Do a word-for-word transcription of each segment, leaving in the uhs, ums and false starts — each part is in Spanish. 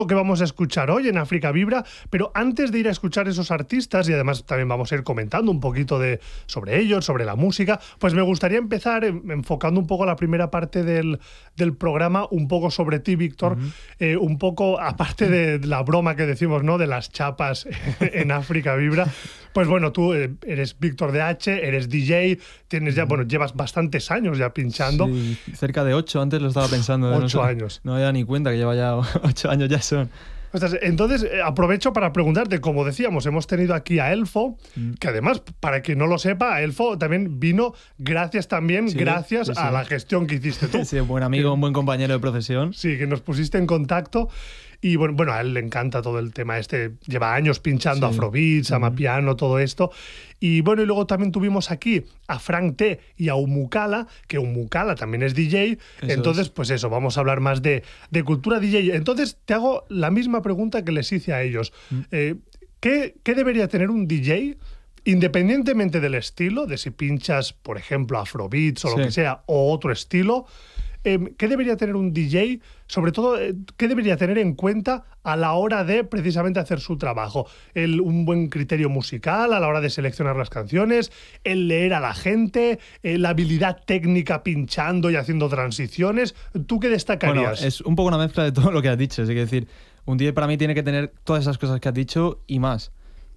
que vamos a escuchar hoy en África Vibra, pero antes de ir a escuchar esos artistas, y además también vamos a ir comentando un poquito de, sobre ellos, sobre la música, pues me gustaría empezar en, enfocando un poco la primera parte del, del programa, un poco sobre ti, Víctor, uh-huh. eh, un poco, aparte de la broma que decimos, ¿no?, de las chapas en África Vibra, pues bueno, tú eres Víctor D H, eres D J, tienes ya, bueno, llevas bastantes años ya pinchando. Sí, cerca de ocho, antes lo estaba pensando. Ocho no, años. No me había ni cuenta que lleva ya ocho años ya son. Entonces, aprovecho para preguntarte, como decíamos, hemos tenido aquí a Elfo, mm. que además, para quien no lo sepa, Elfo también vino gracias también, sí, gracias sí, sí. a la gestión que hiciste tú. Sí, un buen amigo, que, un buen compañero de profesión. Sí, que nos pusiste en contacto. Y bueno, bueno, a él le encanta todo el tema este, lleva años pinchando sí. afrobeats, amapiano, todo esto. Y bueno, y luego también tuvimos aquí a Frank T y a Umukala, que Umukala también es D J. Eso Entonces, es. pues eso, vamos a hablar más de, de cultura D J. Entonces, te hago la misma pregunta que les hice a ellos. Mm. Eh, ¿qué, ¿Qué debería tener un D J? Independientemente del estilo, de si pinchas, por ejemplo, afrobeats o sí. lo que sea, o otro estilo, eh, ¿qué debería tener un D J? Sobre todo, eh, ¿qué debería tener en cuenta a la hora de precisamente hacer su trabajo? El, un buen criterio musical a la hora de seleccionar las canciones, el leer a la gente, eh, la habilidad técnica pinchando y haciendo transiciones. ¿Tú qué destacarías? Bueno, es un poco una mezcla de todo lo que has dicho. Es decir, un D J para mí tiene que tener todas esas cosas que has dicho y más.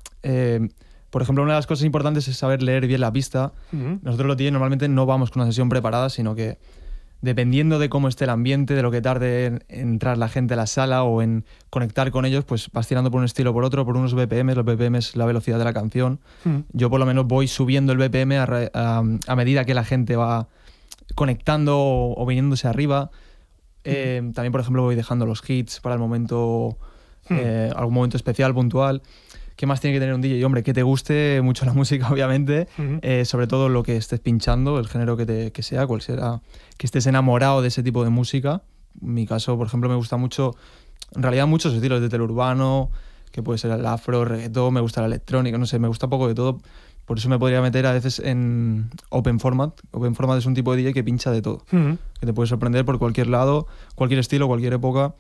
Eh, Por ejemplo, una de las cosas importantes es saber leer bien la pista. Uh-huh. Nosotros los D Js normalmente no vamos con una sesión preparada, sino que dependiendo de cómo esté el ambiente, de lo que tarde en entrar la gente a la sala o en conectar con ellos, pues vas tirando por un estilo o por otro, por unos B P Ms. Los B P M es la velocidad de la canción. Uh-huh. Yo por lo menos voy subiendo el B P M a, a, a medida que la gente va conectando o, o viniéndose arriba. Uh-huh. Eh, también, por ejemplo, voy dejando los hits para el momento, uh-huh. eh, algún momento especial, puntual. ¿Qué más tiene que tener un D J? Y, hombre, que te guste mucho la música, obviamente, uh-huh. eh, sobre todo lo que estés pinchando, el género que, te, que sea, cual sea, que estés enamorado de ese tipo de música. En mi caso, por ejemplo, me gusta mucho, en realidad muchos estilos, desde el urbano, que puede ser el afro, el reggaetón, me gusta la electrónica, no sé, me gusta un poco de todo. Por eso me podría meter a veces en Open Format. Open Format es un tipo de D J que pincha de todo, uh-huh. que te puede sorprender por cualquier lado, cualquier estilo, cualquier época.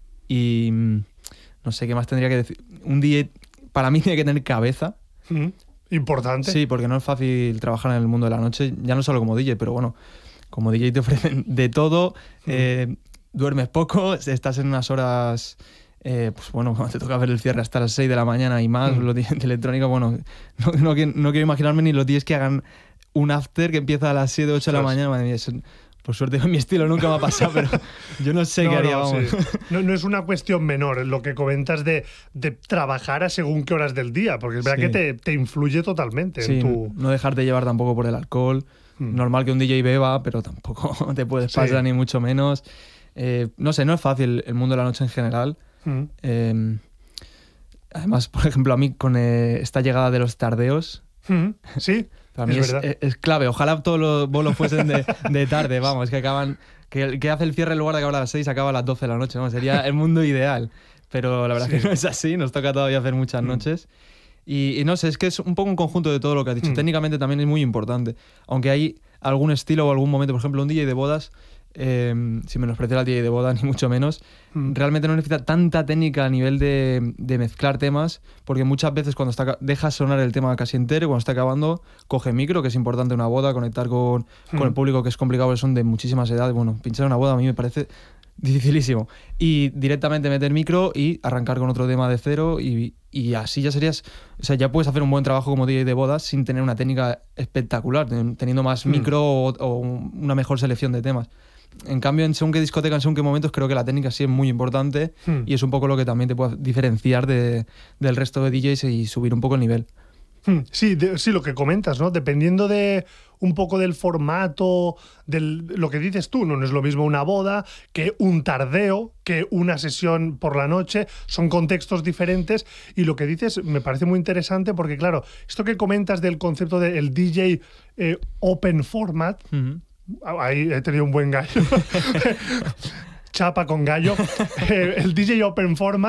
Y no sé, ¿qué más tendría que decir? Un D J... Para mí tiene que tener cabeza. Mm, importante. Sí, porque no es fácil trabajar en el mundo de la noche, ya no solo como D J, pero bueno, como D J te ofrecen de todo, mm. eh, duermes poco, estás en unas horas, eh, pues bueno, cuando te toca ver el cierre hasta las seis de la mañana y más, mm. los D Js de electrónica, bueno, no, no, no, no quiero imaginarme ni los D Js que hagan un after que empieza a las siete, ocho de la mañana, madre mía, es, por suerte en mi estilo nunca me ha pasado, pero yo no sé no, qué haría, no, vamos. Sí. No, no es una cuestión menor lo que comentas de, de trabajar a según qué horas del día, porque es verdad sí. que te, te influye totalmente sí, en tu... no dejarte llevar tampoco por el alcohol. Hmm. Normal que un D J beba, pero tampoco te puedes pasar sí. ni mucho menos. Eh, no sé, no es fácil el mundo de la noche en general. Hmm. Eh, además, por ejemplo, a mí con eh, esta llegada de los tardeos... Hmm. Sí. Para mí es, es, es clave. Ojalá todos los bolos fuesen de, de tarde, vamos, que acaban... Que el que hace el cierre en lugar de acabar a las seis acaba a las doce de la noche, ¿no? Sería el mundo ideal. Pero la verdad sí. es que no es así, nos toca todavía hacer muchas mm. noches. Y, y no sé, es que es un poco un conjunto de todo lo que has dicho. Mm. Técnicamente también es muy importante. Aunque hay algún estilo o algún momento, por ejemplo, un D J de bodas, eh, sin menospreciar al D J de boda, ni mucho menos, mm. realmente no necesita tanta técnica a nivel de, de mezclar temas, porque muchas veces cuando está, dejas sonar el tema casi entero, cuando está acabando, coge micro, que es importante en una boda, conectar con, mm. con el público, que es complicado, son de muchísimas edades. Bueno, pinchar una boda a mí me parece dificilísimo. Y directamente meter micro y arrancar con otro tema de cero y, y así ya serías... O sea, ya puedes hacer un buen trabajo como D J de bodas sin tener una técnica espectacular, teniendo más mm. micro o, o una mejor selección de temas. En cambio, en según qué discoteca, en según qué momentos, creo que la técnica sí es muy importante hmm. y es un poco lo que también te puede diferenciar de, del resto de D Js y subir un poco el nivel. Sí, de, sí, lo que comentas, ¿no? Dependiendo de un poco del formato, de lo que dices tú, no es lo mismo una boda que un tardeo, que una sesión por la noche, son contextos diferentes y lo que dices me parece muy interesante porque, claro, esto que comentas del concepto del D J eh, open format, uh-huh. ahí he tenido un buen gallo. Chapa con gallo, eh, el D J open format,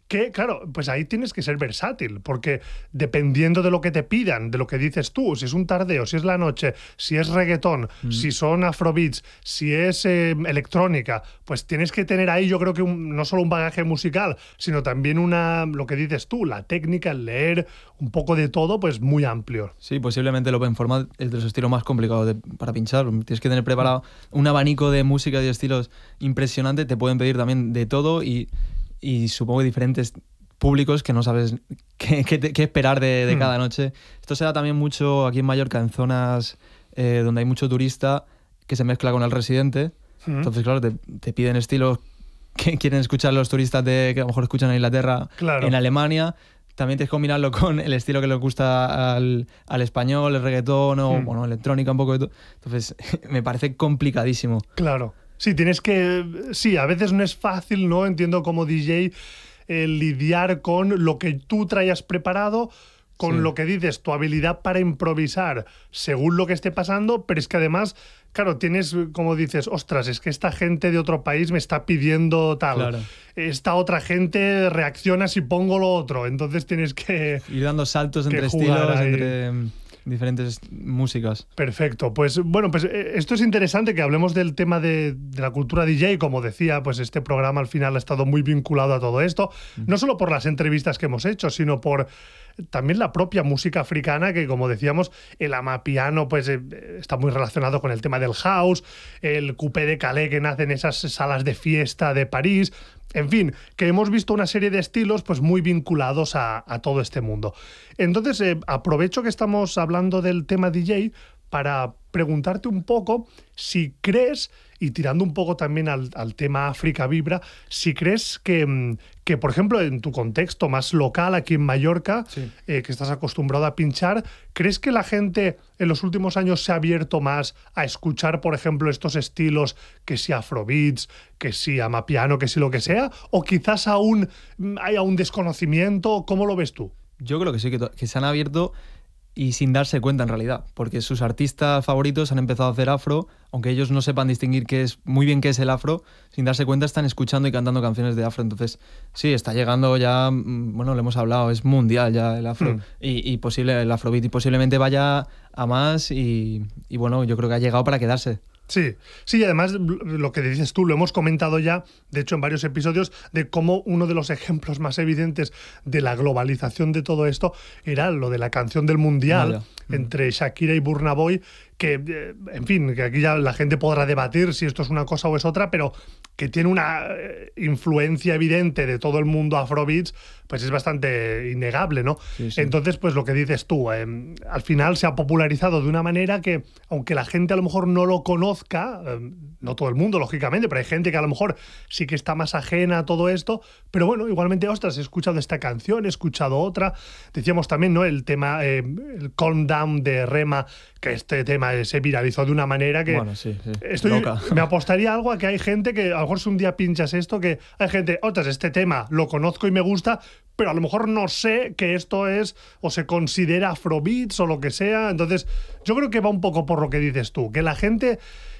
Que, claro, pues ahí tienes que ser versátil, porque dependiendo de lo que te pidan, de lo que dices tú, si es un tardeo, si es la noche, si es reggaetón, mm. si son afrobeats, si es eh, electrónica, pues tienes que tener ahí, yo creo que un, no solo un bagaje musical, sino también una, lo que dices tú, la técnica, el leer, un poco de todo, pues muy amplio. Sí, posiblemente el open format es de los estilos más complicados de, para pinchar. Tienes que tener preparado un abanico de música y de estilos impresionante. Te pueden pedir también de todo y y supongo que diferentes públicos que no sabes qué, qué, qué esperar de, de mm. cada noche. Esto se da también mucho aquí en Mallorca, en zonas eh, donde hay mucho turista que se mezcla con el residente. Mm. Entonces, claro, te, te piden estilos que quieren escuchar los turistas de, que a lo mejor escuchan en Inglaterra, claro. en Alemania. También tienes que combinarlo con el estilo que les gusta al, al español, el reggaetón o mm. bueno, electrónica, un poco de todo. Entonces, me parece complicadísimo. Claro. Sí, tienes que... Sí, a veces no es fácil, ¿no? Entiendo como D J eh, lidiar con lo que tú traías preparado, con sí. lo que dices, tu habilidad para improvisar según lo que esté pasando, pero es que además, claro, tienes, como dices, ostras, es que esta gente de otro país me está pidiendo tal. Claro. Esta otra gente reacciona si pongo lo otro, entonces tienes que... Ir dando saltos entre estilos, ahí. entre... diferentes músicas. Perfecto. Pues bueno, pues esto es interesante que hablemos del tema de, de la cultura D J. Como decía, pues este programa al final ha estado muy vinculado a todo esto, mm. no solo por las entrevistas que hemos hecho, sino por también la propia música africana, que como decíamos, el amapiano pues eh, está muy relacionado con el tema del house, el coupé de Calais que nace en esas salas de fiesta de París. En fin, que hemos visto una serie de estilos pues muy vinculados a, a todo este mundo. Entonces, eh, aprovecho que estamos hablando del tema D J para preguntarte un poco si crees, y tirando un poco también al, al tema África Vibra, si crees que, que, por ejemplo, en tu contexto más local, aquí en Mallorca, sí. eh, que estás acostumbrado a pinchar, ¿crees que la gente en los últimos años se ha abierto más a escuchar, por ejemplo, estos estilos, que si afrobeats, que si amapiano, que si lo que sea? ¿O quizás aún haya un desconocimiento? ¿Cómo lo ves tú? Yo creo que sí, que, que se han abierto y sin darse cuenta en realidad, porque sus artistas favoritos han empezado a hacer afro, aunque ellos no sepan distinguir qué es, muy bien qué es el afro, sin darse cuenta están escuchando y cantando canciones de afro. Entonces sí, está llegando ya, bueno, lo hemos hablado, es mundial ya el afro, mm. y, y posible el afrobeat, y posiblemente vaya a más, y, y bueno, yo creo que ha llegado para quedarse. Sí, sí, y además lo que dices tú, lo hemos comentado ya, de hecho en varios episodios, de cómo uno de los ejemplos más evidentes de la globalización de todo esto era lo de la canción del Mundial Vaya. entre Shakira y Burna Boy, que, en fin, que aquí ya la gente podrá debatir si esto es una cosa o es otra, pero que tiene una influencia evidente de todo el mundo afrobeats, pues es bastante innegable, ¿no? Sí, sí. Entonces, pues lo que dices tú, eh, al final se ha popularizado de una manera que, aunque la gente a lo mejor no lo conozca, eh, no todo el mundo, lógicamente, pero hay gente que a lo mejor sí que está más ajena a todo esto, pero bueno, igualmente, ostras, he escuchado esta canción, he escuchado otra. Decíamos también, ¿no? El tema, eh, el Calm Down de Rema, que este tema se viralizó de una manera que... Bueno, sí, sí. Estoy, Loca. Me apostaría algo a que hay gente que, a lo mejor si un día pinchas esto, que hay gente, ostras, este tema lo conozco y me gusta, pero a lo mejor no sé que esto es o se considera afrobeats o lo que sea. Entonces, yo creo que va un poco por lo que dices tú, que la gente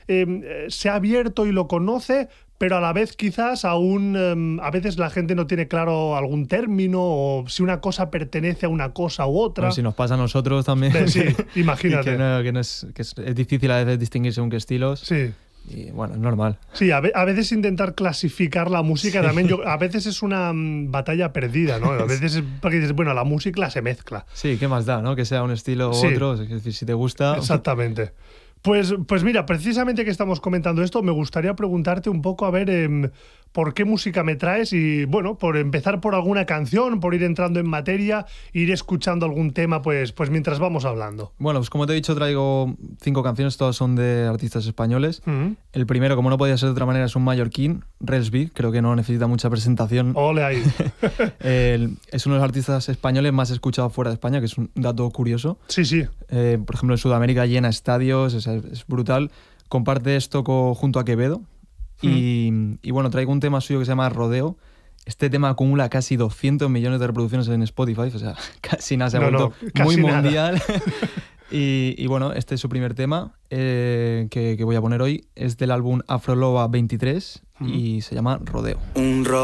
eh, se ha abierto y lo conoce, pero a la vez quizás aún eh, a veces la gente no tiene claro algún término o si una cosa pertenece a una cosa u otra. Bueno, si nos pasa a nosotros también. Sí, imagínate. que no, que no es, que es, es difícil a veces distinguir según qué estilos. Sí. Y bueno, es normal. Sí, a, ve a veces intentar clasificar la música sí. también, yo, a veces es una um, batalla perdida, ¿no? A veces es porque dices, bueno, la música se mezcla. Sí, ¿qué más da, no? Que sea un estilo u sí. otro, es decir, si te gusta... Exactamente. Pues, pues mira, precisamente que estamos comentando esto, me gustaría preguntarte un poco, a ver, eh, ¿por qué música me traes? Y bueno, por empezar por alguna canción, por ir entrando en materia, ir escuchando algún tema, pues, pues mientras vamos hablando. Bueno, pues como te he dicho, traigo cinco canciones, todas son de artistas españoles. Uh-huh. El primero, como no podía ser de otra manera, es un mallorquín, Relsby, creo que no necesita mucha presentación. ¡Ole ahí! El, es uno de los artistas españoles más escuchados fuera de España, que es un dato curioso. Sí, sí. Eh, por ejemplo, en Sudamérica llena estadios, es, es brutal. Comparte esto co, junto a Quevedo. Mm. Y, y bueno, traigo un tema suyo que se llama Rodeo. Este tema acumula casi doscientos millones de reproducciones en Spotify, o sea, casi nada, se ha no, vuelto no, muy nada. mundial. y, y bueno, este es su primer tema eh, que, que voy a poner hoy. Es del álbum Afroloba veintitrés mm. y se llama Rodeo. Un ro